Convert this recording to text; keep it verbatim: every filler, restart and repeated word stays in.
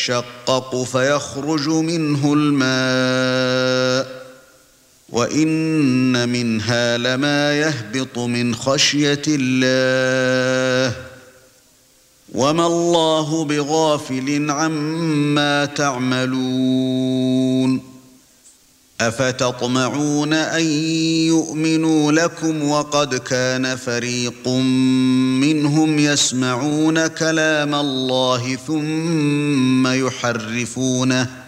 يشقق فيخرج منه الماء وإن منها لما يهبط من خشية الله وما الله بغافل عما تعملون أفتطمعون أن يؤمنوا لكم وقد كان فريق منهم يسمعون كلام الله ثم يحرفونه